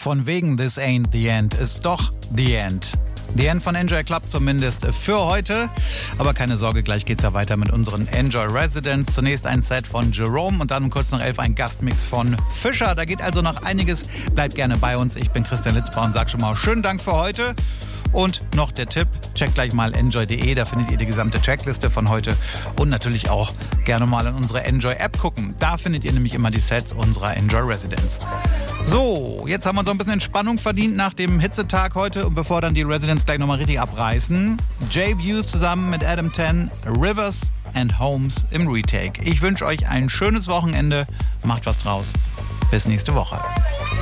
von wegen This Ain't the End ist doch the End. The End von Enjoy Club zumindest für heute. Aber keine Sorge, gleich geht's ja weiter mit unseren Enjoy Residents. Zunächst ein Set von Jerome und dann um kurz nach 11 ein Gastmix von Fischer. Da geht also noch einiges. Bleibt gerne bei uns. Ich bin Christian Litzbauer und sag schon mal schönen Dank für heute. Und noch der Tipp, checkt gleich mal enjoy.de, da findet ihr die gesamte Trackliste von heute und natürlich auch gerne mal in unsere Enjoy-App gucken. Da findet ihr nämlich immer die Sets unserer Enjoy Residents. So, jetzt haben wir so ein bisschen Entspannung verdient nach dem Hitzetag heute und bevor dann die Residents gleich nochmal richtig abreißen, J-Views zusammen mit Adam 10, Rivers and Holmes im Retake. Ich wünsche euch ein schönes Wochenende, macht was draus. Bis nächste Woche.